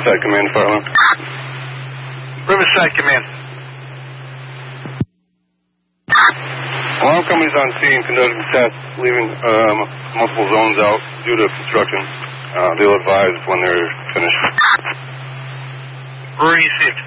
Riverside Command, fire alarm. Riverside Command. Alarm company's on scene conducting tests, leaving multiple zones out due to construction. They'll advise when they're finished. Received.